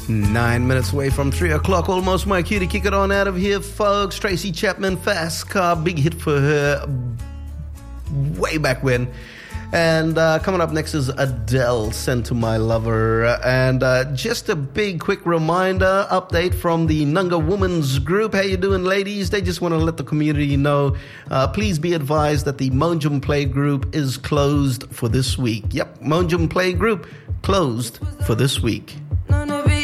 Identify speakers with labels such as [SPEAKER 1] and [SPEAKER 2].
[SPEAKER 1] 9 minutes away from 3 o'clock, almost my cue to kick it on out of here, folks. Tracy Chapman, Fast Car, big hit for her way back when. And coming up next is Adele, Sent to My Lover. And just a big quick reminder, update from the Nunga Women's Group. How you doing, ladies? They just want to let the community know. Please be advised that the Monjum Play Group is closed for this week. Yep, Monjum Play Group closed for this week.